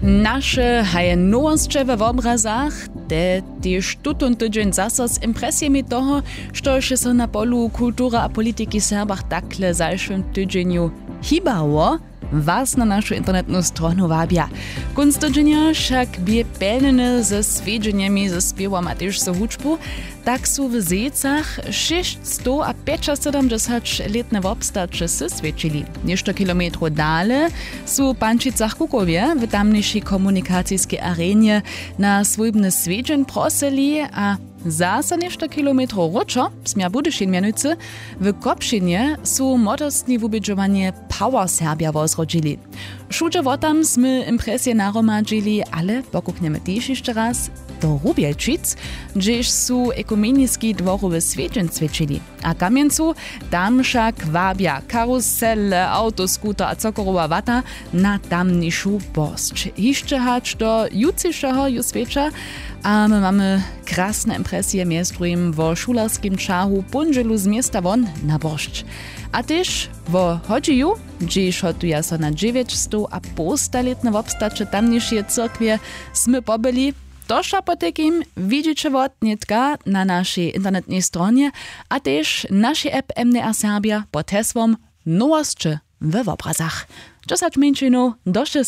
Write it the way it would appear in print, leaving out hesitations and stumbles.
Nasze haje nowostcze w obrazach, te też tutun tydzień zasa z impresjami toho, što się so na polu kultura a polityki Serbach takle zajszym tydzieniu hibało, was na naszą internetną stronę wabia. Kunst tydzienia však bie pełny ze swiedzenjami ze spiewam a też ze huczbu, tak su w Zecach 675-letne wobstacze se svědčili. Nešto kilometru dale su Pančicach Kukowie w tamniejszej komunikacijskiej arenie na swójbny swiedzen prosili, a zasa nešto kilometru ruczo, smia Budyšin mianujcy, w Kopšinie su modostni wubidżowanie Power Serbia wozrodzili. Šuđe wotam sme impresje naromadzili, ale pokukneme też jeszcze raz do Rubielčic, gdzież su ekumeniski dworowe swiedzen svědčili. A kamieńcu tam však wabia karusele, autoskuter a cokorowa wata na tamniejszą bosć. Jeszcze hać do jutrzejszego juswiecza, a my mamy krasne impresje między drugim w szularskim czahu punżelu z miasta won na boszcz. A też w Hodziju, gdzież hotuje so na 900-letne wobstacze tamniejszej cyrkwie, sme pobyli. Toża potekim widzicie wotnitka na naszej internetnej stronie, a też naszej app MDR Serbia pod hasłem Nowostcze w obrazach. Czasać męczynu, doszczęścia.